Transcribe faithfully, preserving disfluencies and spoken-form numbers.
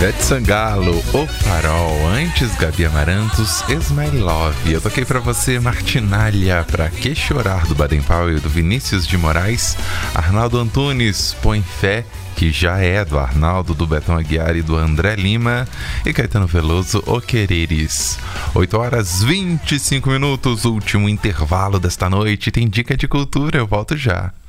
Ivete Sangalo, O Farol. Antes, Gabi Amarantos, Smile Love. Eu toquei pra você Martinalha, Pra Que Chorar, do Baden Powell, do Vinícius de Moraes. Arnaldo Antunes, Põe Fé, que já é do Arnaldo, do Betão Aguiar e do André Lima. E Caetano Veloso, O Quereres. oito horas e vinte e cinco minutos, último intervalo desta noite. Tem dica de cultura, eu volto já.